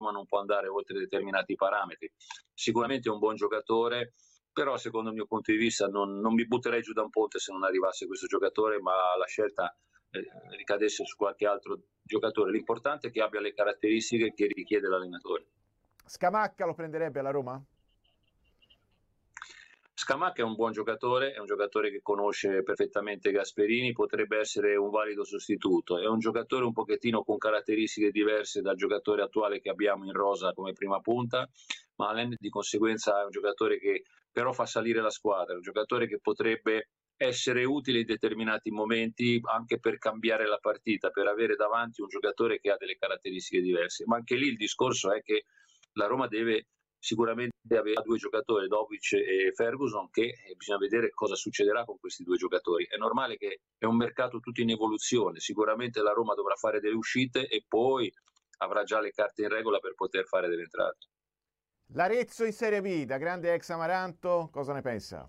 ma non può andare oltre determinati parametri. Sicuramente è un buon giocatore, però secondo il mio punto di vista non mi butterei giù da un ponte se non arrivasse questo giocatore, ma la scelta ricadesse su qualche altro giocatore. L'importante è che abbia le caratteristiche che richiede l'allenatore. Scamacca lo prenderebbe alla Roma? Scamacca è un buon giocatore, è un giocatore che conosce perfettamente Gasperini, potrebbe essere un valido sostituto, è un giocatore un pochettino con caratteristiche diverse dal giocatore attuale che abbiamo in rosa come prima punta, ma di conseguenza è un giocatore che però fa salire la squadra, è un giocatore che potrebbe essere utile in determinati momenti anche per cambiare la partita, per avere davanti un giocatore che ha delle caratteristiche diverse, ma anche lì il discorso è che la Roma deve sicuramente avere due giocatori, Dovic e Ferguson, che bisogna vedere cosa succederà con questi due giocatori. È normale che è un mercato tutto in evoluzione, sicuramente la Roma dovrà fare delle uscite e poi avrà già le carte in regola per poter fare delle entrate. L'Arezzo in Serie B, da grande ex Amaranto, cosa ne pensa?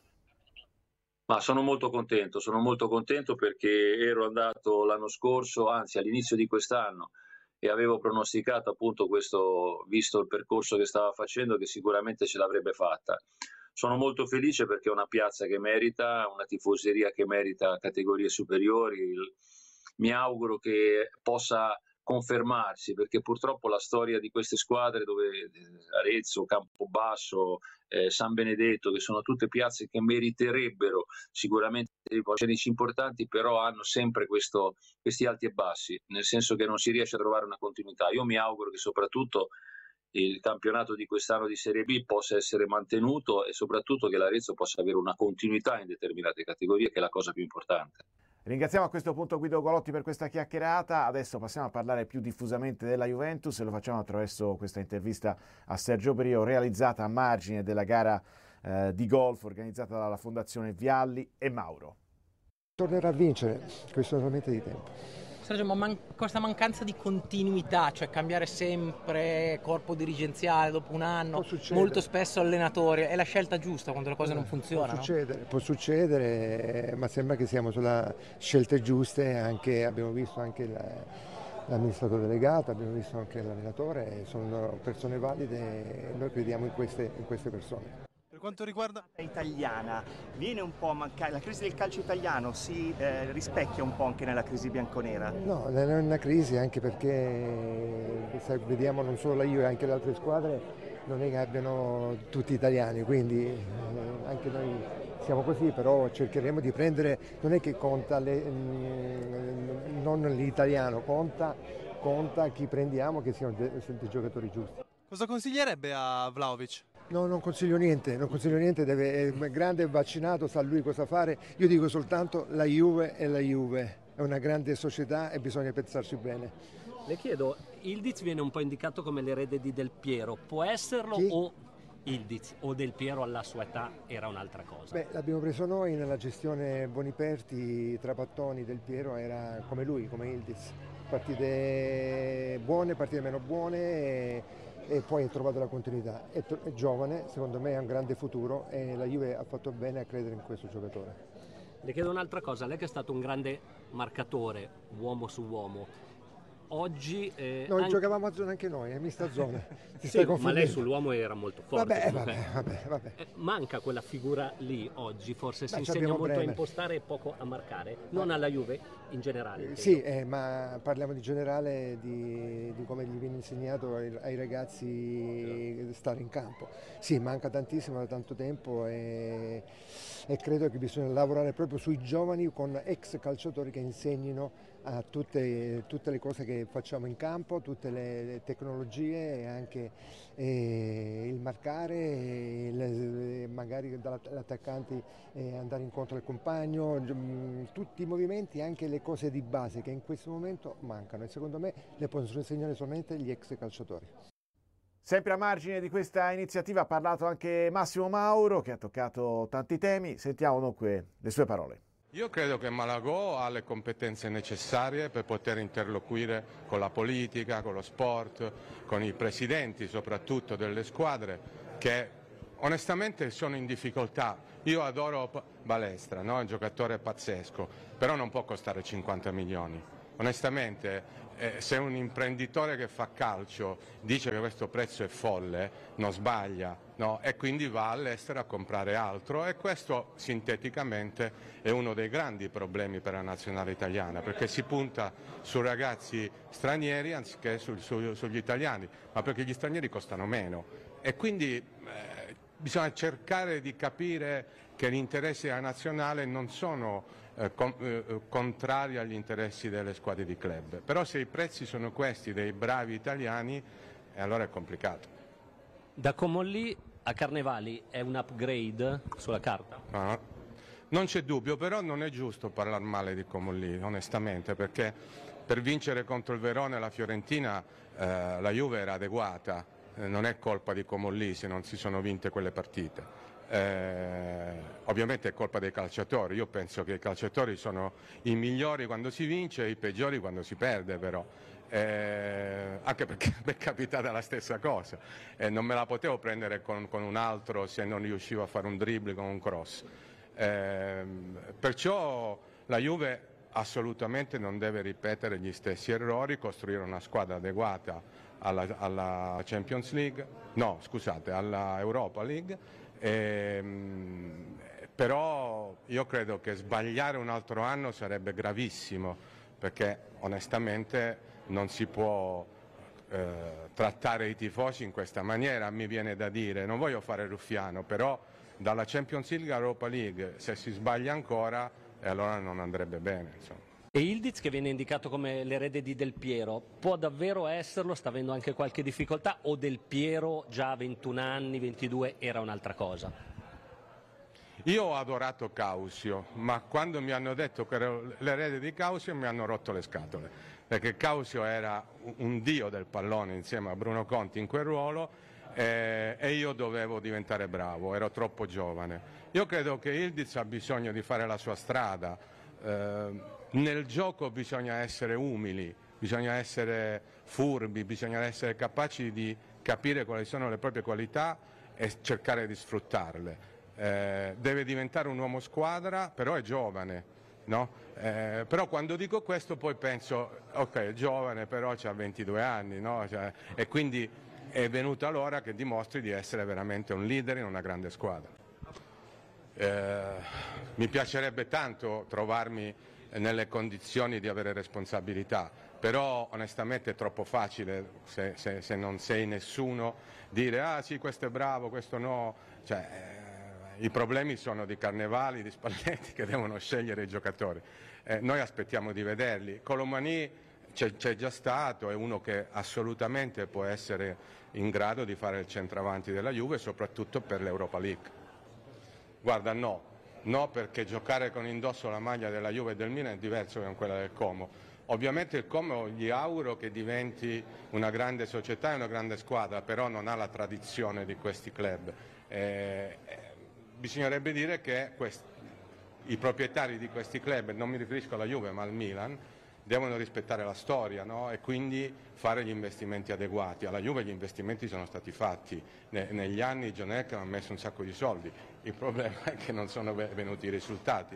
Ma sono molto contento perché ero andato l'anno scorso, anzi all'inizio di quest'anno, e avevo pronosticato appunto questo, visto il percorso che stava facendo, che sicuramente ce l'avrebbe fatta. Sono molto felice perché è una piazza che merita, una tifoseria che merita categorie superiori. Mi auguro che possa confermarsi, perché purtroppo la storia di queste squadre, dove Arezzo, Campobasso, San Benedetto, che sono tutte piazze che meriterebbero sicuramente dei palcoscenici importanti, però hanno sempre questi alti e bassi, nel senso che non si riesce a trovare una continuità. Io mi auguro che soprattutto il campionato di quest'anno di Serie B possa essere mantenuto e soprattutto che l'Arezzo possa avere una continuità in determinate categorie, che è la cosa più importante. Ringraziamo a questo punto Guido Golotti per questa chiacchierata. Adesso passiamo a parlare più diffusamente della Juventus e lo facciamo attraverso questa intervista a Sergio Brio realizzata a margine della gara di golf organizzata dalla Fondazione Vialli e Mauro. Tornerà a vincere, questo è solamente di tempo. Sergio, ma questa mancanza di continuità, cioè cambiare sempre corpo dirigenziale dopo un anno, molto spesso allenatore, è la scelta giusta quando le cose non funzionano? Può succedere, ma sembra che siamo sulla scelte giuste, abbiamo visto anche l'amministratore delegato, abbiamo visto anche l'allenatore, sono persone valide e noi crediamo in queste persone. Per quanto riguarda italiana, viene un po' a mancare, la crisi del calcio italiano si rispecchia un po' anche nella crisi bianconera? No, non è una crisi, anche perché se vediamo non solo la Juve, anche le altre squadre non è che abbiano tutti italiani, quindi anche noi siamo così, però cercheremo di prendere, non è che conta non l'italiano, conta chi prendiamo, che siano dei giocatori giusti. Cosa consiglierebbe a Vlahovic? No, non consiglio niente, è grande, è vaccinato, sa lui cosa fare. Io dico soltanto la Juve è la Juve, è una grande società e bisogna pensarci bene. Le chiedo, Ildiz viene un po' indicato come l'erede di Del Piero, può esserlo? Chi? O Ildiz o Del Piero alla sua età era un'altra cosa? Beh, l'abbiamo preso noi nella gestione Boniperti, Trapattoni, Del Piero era come lui, come Ildiz, partite buone, partite meno buone e poi ha trovato la continuità. È giovane, secondo me ha un grande futuro e la Juve ha fatto bene a credere in questo giocatore. Le chiedo un'altra cosa, lei che è stato un grande marcatore, uomo su uomo, oggi... Noi giocavamo a zona anche noi, mista zona. Sì, ma lei sull'uomo era molto forte. Vabbè. Manca quella figura lì oggi, forse si insegna molto a impostare e poco a marcare, non alla Juve in generale. Sì, ma parliamo di generale, di come gli viene insegnato ai ragazzi stare in campo. Sì, manca tantissimo da tanto tempo e credo che bisogna lavorare proprio sui giovani con ex calciatori che insegnino a tutte le cose che facciamo in campo, tutte le tecnologie e anche il marcare, magari dall'attaccante andare incontro al compagno, tutti i movimenti, anche le cose di base che in questo momento mancano e secondo me le possono insegnare solamente gli ex calciatori. Sempre a margine di questa iniziativa ha parlato anche Massimo Mauro, che ha toccato tanti temi. Sentiamo dunque le sue parole. Io credo che Malagò ha le competenze necessarie per poter interloquire con la politica, con lo sport, con i presidenti soprattutto delle squadre che onestamente sono in difficoltà. Io adoro Balestra, no? È un giocatore pazzesco, però non può costare 50 milioni. onestamente se un imprenditore che fa calcio dice che questo prezzo è folle, non sbaglia, no? E quindi va all'estero a comprare altro, e questo sinteticamente è uno dei grandi problemi per la nazionale italiana, perché si punta su ragazzi stranieri anziché sugli italiani, ma perché gli stranieri costano meno, e quindi bisogna cercare di capire che gli interessi della nazionale non sono contrari agli interessi delle squadre di club. Però se i prezzi sono questi dei bravi italiani, allora è complicato. Da Comolli a Carnevali è un upgrade sulla carta? No, non c'è dubbio, però non è giusto parlare male di Comolli, onestamente, perché per vincere contro il Verona e la Fiorentina la Juve era adeguata, non è colpa di Comolli se non si sono vinte quelle partite. Ovviamente è colpa dei calciatori, io penso che i calciatori sono i migliori quando si vince e i peggiori quando si perde, però anche perché mi è capitata la stessa cosa, non me la potevo prendere con un altro se non riuscivo a fare un dribbling con un cross, perciò la Juve assolutamente non deve ripetere gli stessi errori, costruire una squadra adeguata alla Champions League, no scusate, alla Europa League. Però io credo che sbagliare un altro anno sarebbe gravissimo, perché onestamente non si può trattare i tifosi in questa maniera, mi viene da dire, non voglio fare ruffiano, però dalla Champions League all'Europa League se si sbaglia ancora allora non andrebbe bene, insomma. E Yildiz, che viene indicato come l'erede di Del Piero, può davvero esserlo? Sta avendo anche qualche difficoltà, o Del Piero già a 21 anni, 22 era un'altra cosa? Io ho adorato Causio, ma quando mi hanno detto che ero l'erede di Causio mi hanno rotto le scatole, perché Causio era un dio del pallone insieme a Bruno Conti in quel ruolo, e io dovevo diventare bravo, ero troppo giovane. Io credo che Yildiz ha bisogno di fare la sua strada. Nel gioco bisogna essere umili, bisogna essere furbi, bisogna essere capaci di capire quali sono le proprie qualità e cercare di sfruttarle. Deve diventare un uomo squadra, però è giovane, no? Però quando dico questo poi penso, ok, è giovane, però ha 22 anni, no? E quindi è venuta l'ora che dimostri di essere veramente un leader in una grande squadra. Mi piacerebbe tanto trovarmi nelle condizioni di avere responsabilità, però onestamente è troppo facile, se non sei nessuno, dire ah sì, questo è bravo, questo no, i problemi sono di Carnevali, di Spalletti, che devono scegliere i giocatori. Noi aspettiamo di vederli. Colomani c'è già stato, è uno che assolutamente può essere in grado di fare il centravanti della Juve, soprattutto per l'Europa League. Guarda, no, perché giocare con indosso la maglia della Juve e del Milan è diverso da quella del Como. Ovviamente il Como gli auguro che diventi una grande società e una grande squadra, però non ha la tradizione di questi club. Bisognerebbe dire che i proprietari di questi club, non mi riferisco alla Juve ma al Milan, devono rispettare la storia, no? E quindi fare gli investimenti adeguati. Alla Juve gli investimenti sono stati fatti, negli anni John Elkann ha messo un sacco di soldi, il problema è che non sono venuti i risultati,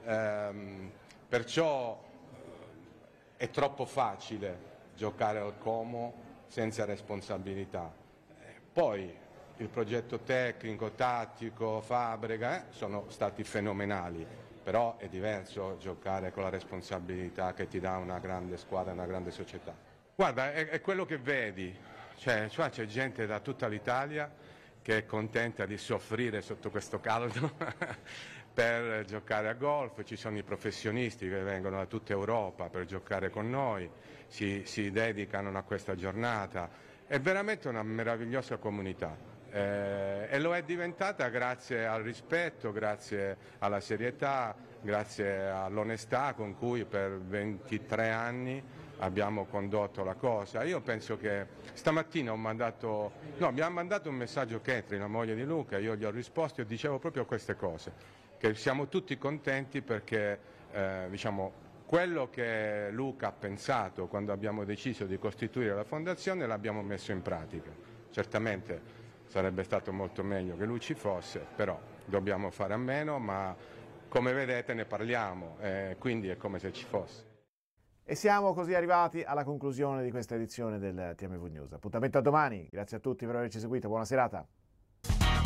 perciò è troppo facile giocare al Como senza responsabilità. Poi il progetto tecnico, tattico, Fabregas sono stati fenomenali, però è diverso giocare con la responsabilità che ti dà una grande squadra, una grande società. Guarda, è quello che vedi, c'è gente da tutta l'Italia che è contenta di soffrire sotto questo caldo per giocare a golf, ci sono i professionisti che vengono da tutta Europa per giocare con noi, si dedicano a questa giornata, è veramente una meravigliosa comunità. E lo è diventata grazie al rispetto, grazie alla serietà, grazie all'onestà con cui per 23 anni abbiamo condotto la cosa. Io penso che stamattina abbiamo mandato un messaggio a Catherine, la moglie di Luca, io gli ho risposto e dicevo proprio queste cose, che siamo tutti contenti perché quello che Luca ha pensato quando abbiamo deciso di costituire la fondazione l'abbiamo messo in pratica. Certamente sarebbe stato molto meglio che lui ci fosse, però dobbiamo fare a meno, ma come vedete ne parliamo, quindi è come se ci fosse. E siamo così arrivati alla conclusione di questa edizione del TMV News. Appuntamento a domani, grazie a tutti per averci seguito, buona serata.